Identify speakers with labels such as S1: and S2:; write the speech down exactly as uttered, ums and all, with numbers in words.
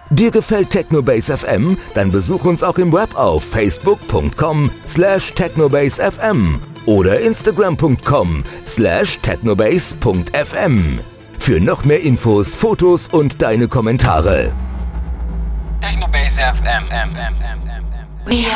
S1: Dir gefällt Technobase F M? Dann besuch uns auch im Web auf facebook punkt com slash technobase f m oder instagram punkt com slash technobase punkt f m. Für noch mehr Infos, Fotos und deine Kommentare.
S2: Technobase F M.
S3: We